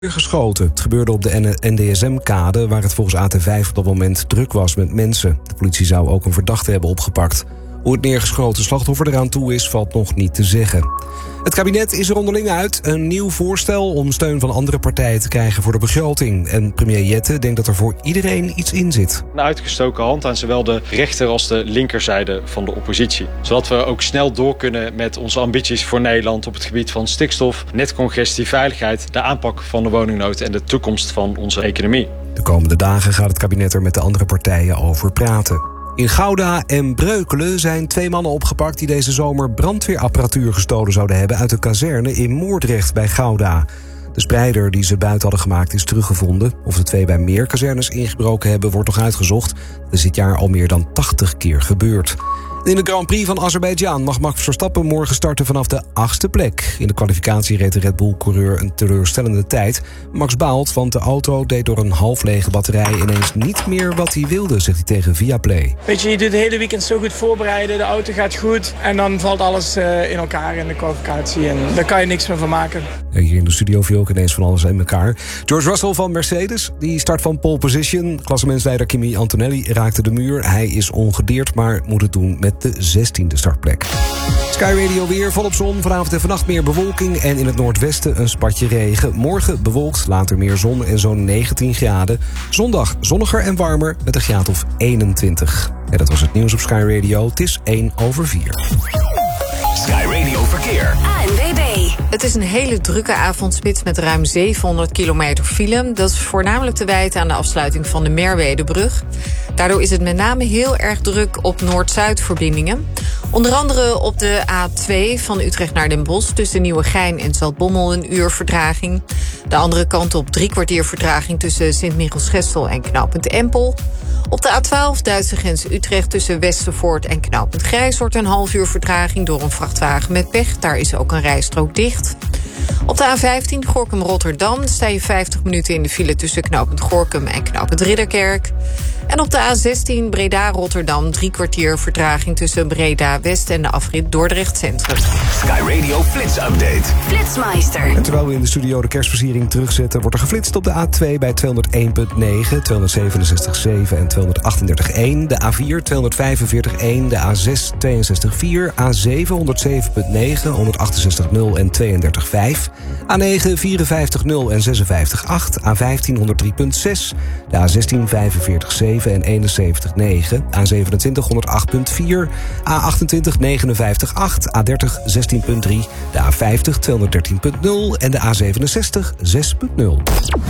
Geschoten. Het gebeurde op de NDSM-kade, waar het volgens AT5 op dat moment druk was met mensen. De politie zou ook een verdachte hebben opgepakt. Hoe het neergeschoten slachtoffer eraan toe is, valt nog niet te zeggen. Het kabinet is er onderling uit. Een nieuw voorstel om steun van andere partijen te krijgen voor de begroting. En premier Jette denkt dat er voor iedereen iets in zit. Een uitgestoken hand aan zowel de rechter als de linkerzijde van de oppositie. Zodat we ook snel door kunnen met onze ambities voor Nederland op het gebied van stikstof, netcongestie, veiligheid, de aanpak van de woningnood en de toekomst van onze economie. De komende dagen gaat het kabinet er met de andere partijen over praten. In Gouda en Breukelen zijn 2 mannen opgepakt die deze zomer brandweerapparatuur gestolen zouden hebben uit de kazerne in Moordrecht bij Gouda. De spreider die ze buiten hadden gemaakt is teruggevonden. Of de 2 bij meer kazernes ingebroken hebben, wordt nog uitgezocht. Dat is dit jaar al meer dan 80 keer gebeurd. In de Grand Prix van Azerbeidzjan mag Max Verstappen morgen starten vanaf de 8e plek. In de kwalificatie reed de Red Bull-coureur een teleurstellende tijd. Max baalt, want de auto deed door een half lege batterij ineens niet meer wat hij wilde, zegt hij tegen Viaplay. Weet je doet het hele weekend zo goed voorbereiden, de auto gaat goed en dan valt alles in elkaar in de kwalificatie en daar kan je niks meer van maken. Hier in de studio viel ook ineens van alles in elkaar. George Russell van Mercedes, die start van pole position. Klassementsleider Kimi Antonelli raakte de muur. Hij is ongedeerd, maar moet het doen met de 16e startplek. Sky Radio weer, volop zon. Vanavond en vannacht meer bewolking en in het noordwesten een spatje regen. Morgen bewolkt, later meer zon en zo'n 19 graden. Zondag zonniger en warmer met een graad of 21. En dat was het nieuws op Sky Radio. Het is 1:04. Sky Radio Verkeer. ANWB. Het is een hele drukke avondspits met ruim 700 kilometer file. Dat is voornamelijk te wijten aan de afsluiting van de Merwedebrug. Daardoor is het met name heel erg druk op Noord-Zuid-verbindingen. Onder andere op de A2 van Utrecht naar Den Bosch tussen Nieuwegein en Zaltbommel een uur vertraging. De andere kant op 3 kwartier vertraging tussen Sint-Michielsgestel en knooppunt Empel. Op de A12 Duitse grens Utrecht tussen Westervoort en knooppunt Grijzoord een half uur vertraging door een vrachtwagen met pech. Daar is ook een rijstrook dicht. Op de A15 Gorinchem-Rotterdam sta je 50 minuten in de file tussen knooppunt Gorinchem en knooppunt Ridderkerk. En op de A16 Breda-Rotterdam 3 kwartier vertraging tussen Breda-West en de afrit Dordrecht Centrum. Sky Radio Flits Update. Flitsmeister. En terwijl we in de studio de kerstversiering terugzetten, wordt er geflitst op de A2 bij 201.9, 267.7 en 238.1. De A4 245.1, de A6 62.4, A7 107.9, 168.0 en 32.5. A9 54.0 en 56.8, A15 103.6, de A16 45.7 en 71.9, A27 108.4, A28 59.8, A30 16.3, de A50 213.0 en de A67 6.0.